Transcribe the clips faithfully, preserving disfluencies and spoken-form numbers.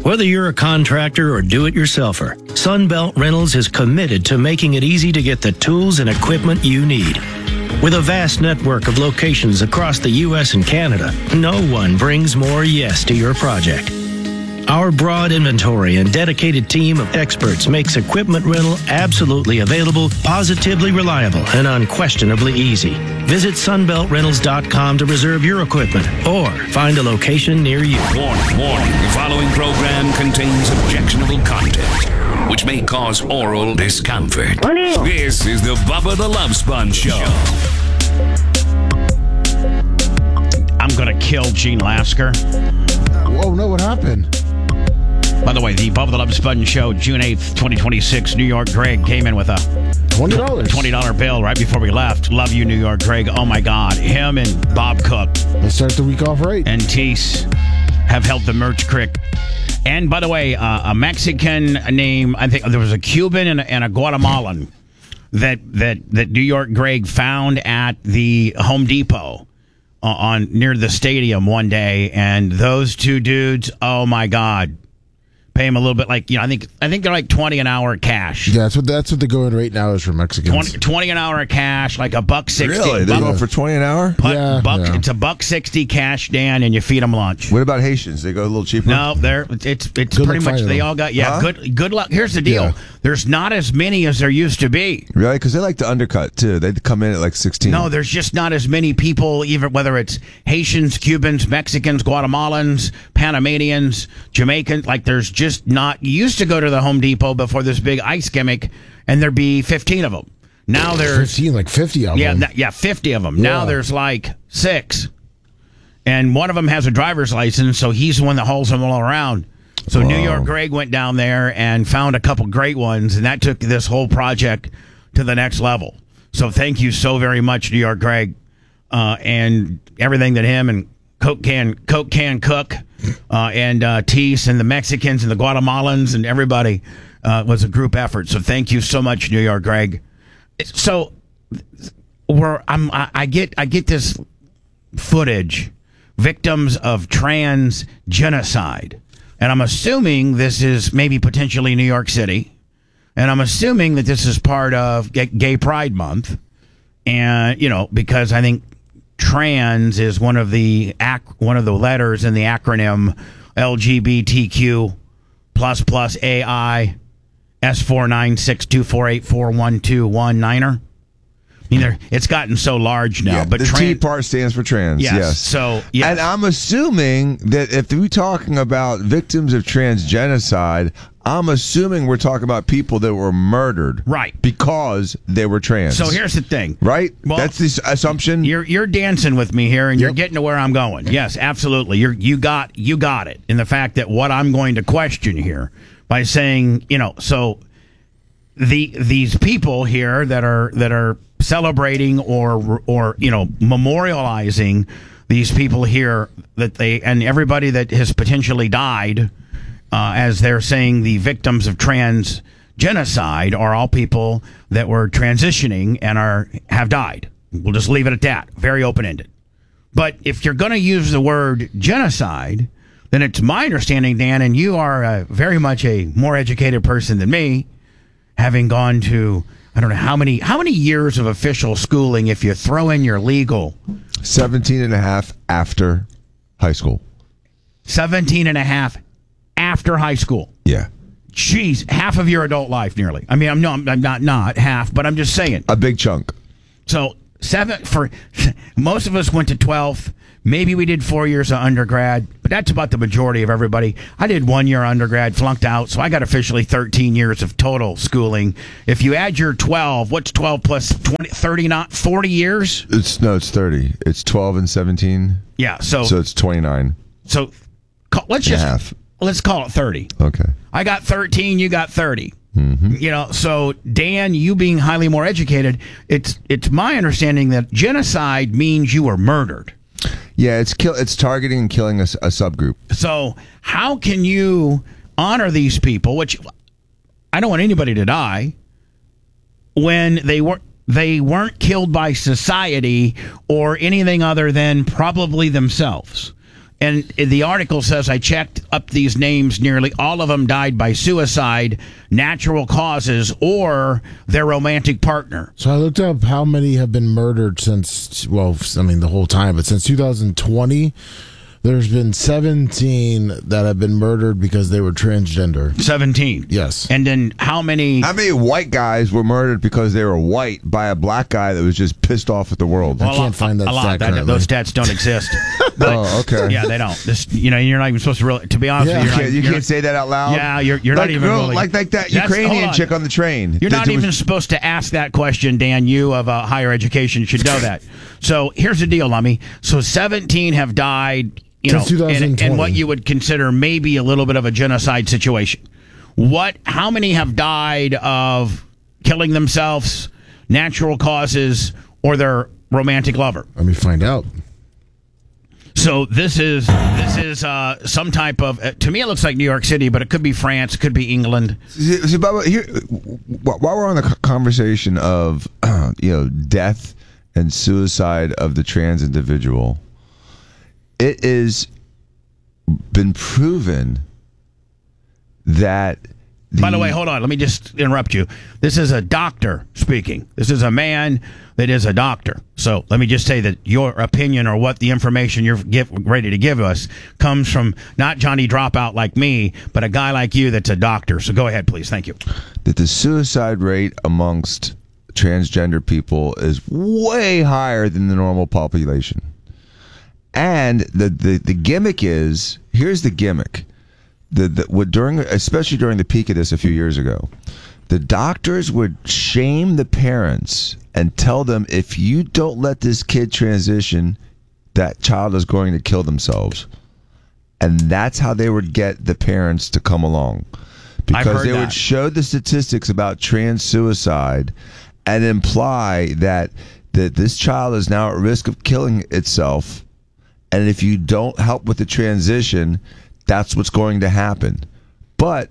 Whether you're a contractor or do-it-yourselfer, Sunbelt Rentals is committed to making it easy to get the tools and equipment you need. With a vast network of locations across the U S and Canada, no one brings more yes to your project. Our broad inventory and dedicated team of experts makes equipment rental absolutely available, positively reliable, and unquestionably easy. Visit sunbelt rentals dot com to reserve your equipment or find a location near you. Warning, warning. The following program contains objectionable content, which may cause oral discomfort. This is the Bubba the Love Sponge Show. I'm going to kill Gene Lasker. Oh, no, what happened? By the way, the Bubba the Love Sponge Show, June eighth, twenty twenty-six, New York. Greg came in with a twenty dollars twenty dollars bill right before we left. Love you, New York, Greg. Oh, my God. Him and Bob Cook. Let's start the week off right. And Teese have helped the merch crick. And by the way, uh, a Mexican name, I think there was a Cuban and a, and a Guatemalan that, that, that New York Greg found at the Home Depot uh, on near the stadium one day. And those two dudes, oh, my God. Pay him a little bit, like, you know, I think I think they're like twenty an hour cash. Yeah, that's what that's what the going rate now is for Mexicans. twenty, twenty an hour cash, like a buck sixty. Really? They buck, go for twenty an hour? Buck, Yeah, buck, yeah. It's a buck sixty cash, Dan, and you feed them lunch. What about Haitians? They go a little cheaper? No, they're it's it's Good pretty luck much finding they them. all got yeah Huh? good good luck. Here's the deal: Yeah. there's not as many as there used to be. Really? Because they like to undercut, too. They come in at like sixteen. No, there's just not as many people, even whether it's Haitians, Cubans, Mexicans, Guatemalans, Panamanians, Jamaicans. Like, there's just not. You used to go to the Home Depot before this big ice gimmick, and there'd be fifteen of them. Now there's fifteen, like fifty of yeah, them. n- yeah, fifty of them. Now Yeah. there's like six, and one of them has a driver's license, so he's the one that hauls them all around. So New York Greg went down there and found a couple great ones, and that took this whole project to the next level. So thank you so very much, New York Greg, uh, and everything that him and Coke Can Coke Can Cook uh, and uh, Teese and the Mexicans and the Guatemalans and everybody uh, was a group effort. So thank you so much, New York Greg. So we're I'm I, I get I get this footage, victims of trans genocide. And I'm assuming this is maybe potentially New York City. And I'm assuming that this is part of Gay Gay Pride Month. And, you know, because I think trans is one of the ac- one of the letters in the acronym L G B T Q plus plus A I S four nine six two four eight four one two one niner. I mean, they're- it's gotten so large now. Yeah, but the tran- T part stands for trans, yes. yes. So, yes. And I'm assuming that if we're talking about victims of trans genocide, I'm assuming we're talking about people that were murdered. Right. Because they were trans. So here's the thing. Right? Well, That's the s- assumption? You're you're dancing with me here, and you're Yep. getting to where I'm going. Yes, absolutely. You're you got you got it in the fact that what I'm going to question here by saying, you know, so the these people here that are that are celebrating or or you know memorializing these people here that they and everybody that has potentially died, uh, as they're saying, the victims of trans genocide are all people that were transitioning and are have died. We'll just leave it at that. Very open-ended. But if you're going to use the word genocide, then it's my understanding, Dan, and you are uh, very much a more educated person than me, having gone to, I don't know how many how many years of official schooling if you throw in your legal. seventeen and a half after high school. seventeen and a half after high school. Yeah. Jeez, half of your adult life nearly. I mean, I'm, no, I'm not not half, but I'm just saying. A big chunk. So seven for most of us went to twelfth. Maybe we did four years of undergrad, but that's about the majority of everybody. I did one year undergrad, flunked out, so I got officially thirteen years of total schooling. If you add your twelve, what's twelve plus twenty, thirty, not forty years? It's no, it's thirty. It's twelve and seventeen. Yeah, so So it's twenty-nine. so ca- let's and a just half. let's call it thirty. Okay. I got thirteen, you got thirty. Mm-hmm. You know, so Dan, you being highly more educated, it's it's my understanding that genocide means you were murdered. Yeah, it's kill. It's targeting and killing a, s- a subgroup. So how can you honor these people, which I don't want anybody to die, when they were they weren't killed by society or anything other than probably themselves? And the article says, I checked up these names. Nearly all of them died by suicide, natural causes, or their romantic partner. So I looked up how many have been murdered since, well, I mean, the whole time, but since two thousand twenty, there's been seventeen that have been murdered because they were transgender. seventeen. Yes. And then how many? How many white guys were murdered because they were white by a black guy that was just pissed off at the world? I can't find that a lot. stat That, currently. those stats don't exist. But, Oh, okay. Yeah, they don't. This, you know, you're not even supposed to really. To be honest, Yeah. with you, You you're can't, not, you you're can't say that out loud? Yeah, you're, you're like, not even girl, really. like like that That's- hold Ukrainian on. chick on the train. You're that not was- even supposed to ask that question, Dan. You of a higher education should know that. So here's the deal, Lummy. So seventeen have died. You know, Since in, in twenty twenty. what you would consider maybe a little bit of a genocide situation. What? How many have died of killing themselves, natural causes, or their romantic lover? Let me find out. So this is this is uh, some type of. Uh, to me, it looks like New York City, but it could be France, it could be England. See, see, Bubba, here, wh- while we're on the c- conversation of uh, you know death and suicide of the trans individual, it is been proven that. By the way, hold on. Let me just interrupt you. This is a doctor speaking. This is a man that is a doctor. So let me just say that your opinion or what the information you're give, ready to give us comes from not Johnny Dropout like me, but a guy like you that's a doctor. So go ahead, please. Thank you. that the suicide rate amongst transgender people is way higher than the normal population. And the, the, the gimmick is, here's the gimmick. The, the what during especially during the peak of this a few years ago, the doctors would shame the parents and tell them, if you don't let this kid transition, that child is going to kill themselves. And that's how they would get the parents to come along. I've Because heard they that. would show the statistics about trans suicide and imply that that this child is now at risk of killing itself, and if you don't help with the transition, that's what's going to happen. But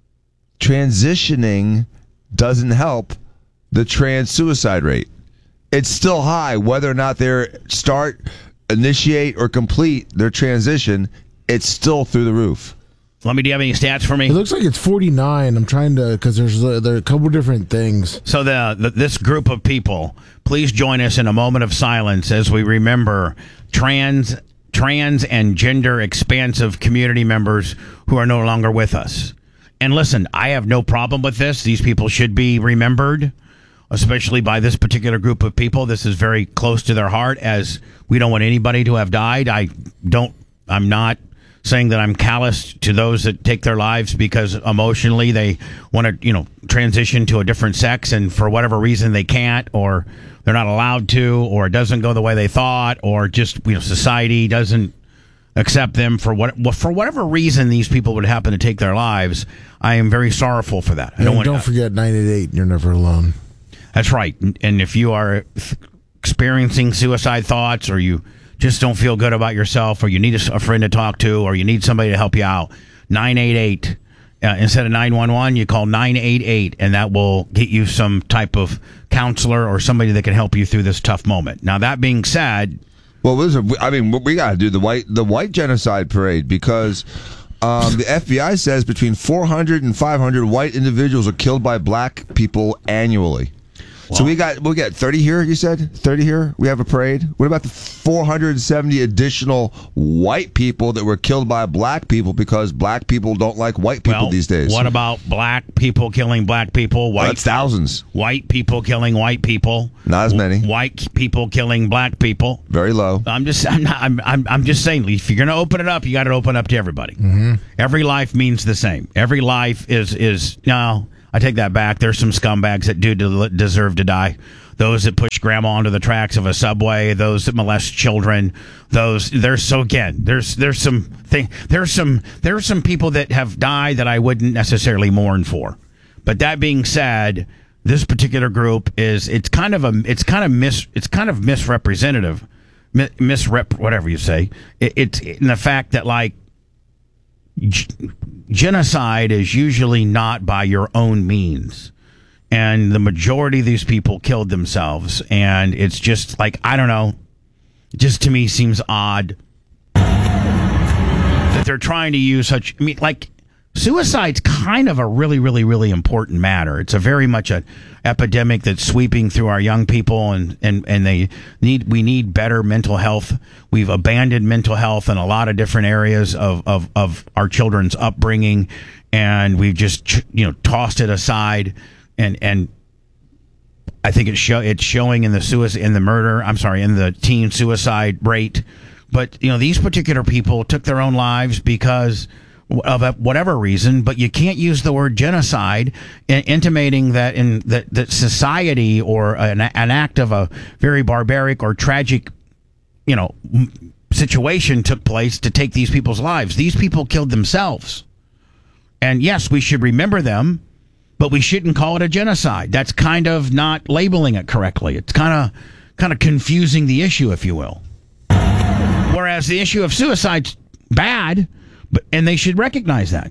transitioning doesn't help the trans suicide rate. It's still high, whether or not they start, initiate, or complete their transition. It's still through the roof. Let me. Do you have any stats for me? It looks like it's forty-nine. I'm trying to, because there's uh, there are a couple different things. So the, the this group of people, please join us in a moment of silence as we remember trans trans and gender expansive community members who are no longer with us. And listen, I have no problem with this. These people should be remembered, especially by this particular group of people. This is very close to their heart, as we don't want anybody to have died. I don't. I'm not saying that I'm callous to those that take their lives because emotionally they want to, you know, transition to a different sex, and for whatever reason they can't, or they're not allowed to, or it doesn't go the way they thought, or just, you know, society doesn't accept them for what well, for whatever reason these people would happen to take their lives. I am very sorrowful for that. I And don't want. don't forget nine eight eight. You're never alone. That's right. And if you are experiencing suicide thoughts, or you just don't feel good about yourself, or you need a, a friend to talk to, or you need somebody to help you out, nine eight eight. Uh, instead of nine one one, you call nine eight eight, and that will get you some type of counselor or somebody that can help you through this tough moment. Now, that being said, Well, listen, I mean, we got to do the white the white genocide parade, because um, the F B I says between four hundred and five hundred white individuals are killed by black people annually. So we got we got thirty here. You said thirty here. We have a parade. What about the four hundred seventy additional white people that were killed by black people because black people don't like white people well, these days? what about black people killing black people? Well, White that's thousands. white people killing white people. Not as many. White people killing black people. Very low. I'm just I'm not I'm I'm, I'm just saying, if you're going to open it up, you got to open up to everybody. Mm-hmm. Every life means the same. Every life is is no. I take that back. There's some scumbags that do de- deserve to die. Those that push grandma onto the tracks of a subway. Those that molest children. Those there's so again. There's there's some thing. There's some there's some people that have died that I wouldn't necessarily mourn for. But that being said, this particular group is it's kind of a it's kind of mis it's kind of misrepresentative, mi- misrep whatever you say. It, it's in the fact that, like, G- genocide is usually not by your own means, and the majority of these people killed themselves, and it's just like, I don't know, it just to me seems odd. that they're trying to use such. I mean, like suicide's kind of a really, really, really important matter. It's a very much an epidemic that's sweeping through our young people, and, and, and they need we need better mental health. We've abandoned mental health in a lot of different areas of, of, of our children's upbringing, and we've just you know tossed it aside. And and I think it's show it's showing in the suicide in the murder. I'm sorry, in the teen suicide rate. But you know these particular people took their own lives because of whatever reason, but you can't use the word genocide, in, intimating that in that, that society or an, an act of a very barbaric or tragic, you know, situation took place to take these people's lives. These people killed themselves, and yes, we should remember them, but we shouldn't call it a genocide. That's kind of not labeling it correctly. It's kind of kind of confusing the issue, if you will. Whereas the issue of suicide's bad. But, and they should recognize that.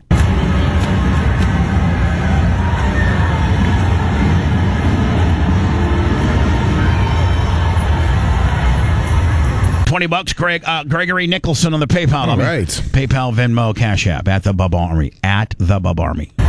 Twenty bucks, Greg. Uh, Gregory Nicholson on the PayPal. All right. PayPal, Venmo, Cash App at the Bubba Army. At the Bubba Army.